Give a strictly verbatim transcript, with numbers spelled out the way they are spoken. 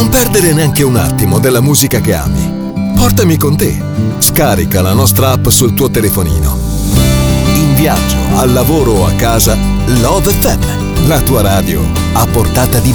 Non perdere neanche un attimo della musica che ami. Portami con te. Scarica la nostra app sul tuo telefonino. In viaggio, al lavoro o a casa, Love F M, la tua radio a portata di